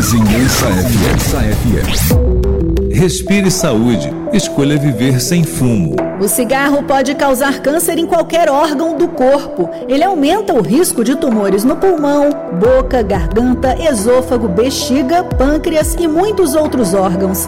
Vizinhança FM. Respire saúde. Escolha viver sem fumo. O cigarro pode causar câncer em qualquer órgão do corpo. Ele aumenta o risco de tumores no pulmão, boca, garganta, esôfago, bexiga, pâncreas e muitos outros órgãos.